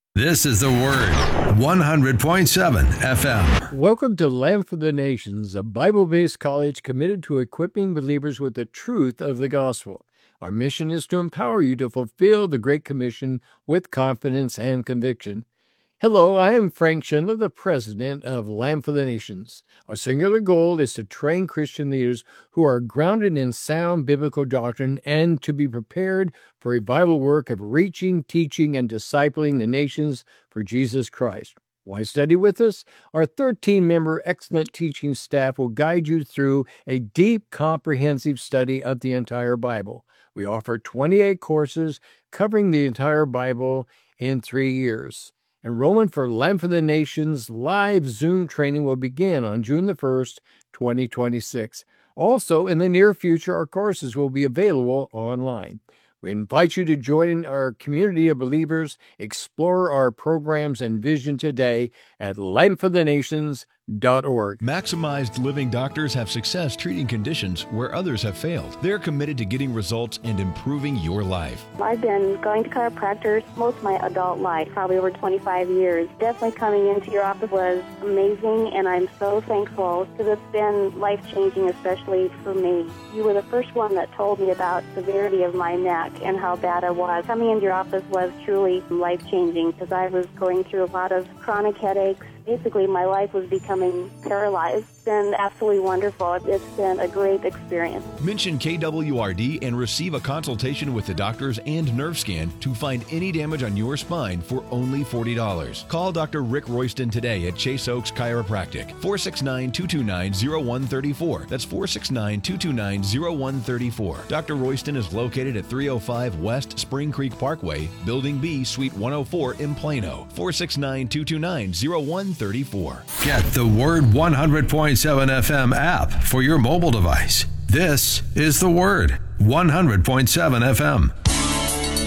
This is the Word, 100.7 FM. Welcome to Lamp for the Nations, a Bible-based college committed to equipping believers with the truth of the gospel. Our mission is to empower you to fulfill the Great Commission with confidence and conviction. Hello, I am Frank Schindler, the president of Lamp for the Nations. Our singular goal is to train Christian leaders who are grounded in sound biblical doctrine and to be prepared for a vital work of reaching, teaching, and discipling the nations for Jesus Christ. Why study with us? Our 13-member excellent teaching staff will guide you through a deep, comprehensive study of the entire Bible. We offer 28 courses covering the entire Bible in 3 years. Enrollment for Lamp for the Nations live Zoom training will begin on June the 1st, 2026. Also, in the near future, our courses will be available online. We invite you to join our community of believers, explore our programs and vision today at lampforthenations.org. Maximized Living doctors have success treating conditions where others have failed. They're committed to getting results and improving your life. I've been going to chiropractors most of my adult life, probably over 25 years. Definitely coming into your office was amazing, and I'm so thankful because it's been life-changing, especially for me. You were the first one that told me about the severity of my neck and how bad I was. Coming into your office was truly life-changing because I was going through a lot of chronic headaches. Basically, my life was becoming paralyzed. It's been absolutely wonderful. It's been a great experience. Mention KWRD and receive a consultation with the doctors and nerve scan to find any damage on your spine for only $40. Call Dr. Rick Royston today at Chase Oaks Chiropractic, 469-229-0134. That's 469-229-0134. Dr. Royston is located at 305 West Spring Creek Parkway, Building B, Suite 104 in Plano, 469-229-0134. Get the Word 100.7 FM app for your mobile device. This is the Word, 100.7 FM.